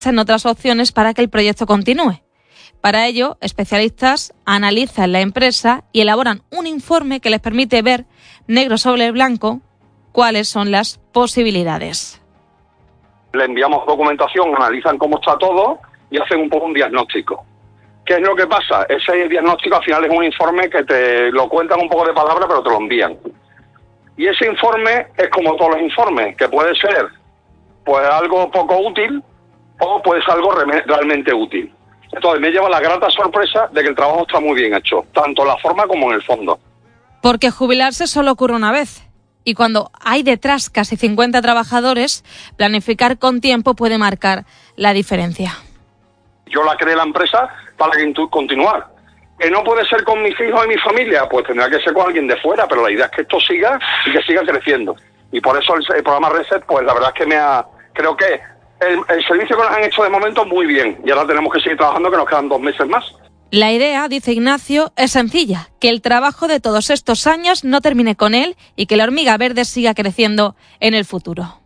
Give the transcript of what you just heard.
en otras opciones para que el proyecto continúe. Para ello, especialistas analizan la empresa y elaboran un informe que les permite ver negro sobre blanco cuáles son las posibilidades. Le enviamos documentación, analizan cómo está todo y hacen un poco un diagnóstico. ¿Qué es lo que pasa? Ese diagnóstico al final es un informe que te lo cuentan un poco de palabra, pero te lo envían. Y ese informe es como todos los informes, que puede ser pues algo poco útil o puede ser algo realmente útil. Entonces me lleva la grata sorpresa de que el trabajo está muy bien hecho, tanto en la forma como en el fondo. Porque jubilarse solo ocurre una vez. Y cuando hay detrás casi 50 trabajadores, planificar con tiempo puede marcar la diferencia. Yo la creé la empresa para continuar. ¿Que no puede ser con mis hijos y mi familia? Pues tendrá que ser con alguien de fuera, pero la idea es que esto siga y que siga creciendo. Y por eso el programa Reset, pues la verdad es que creo que el servicio que nos han hecho de momento muy bien. Y ahora tenemos que seguir trabajando, que nos quedan 2 meses más. La idea, dice Ignacio, es sencilla, que el trabajo de todos estos años no termine con él y que la hormiga verde siga creciendo en el futuro.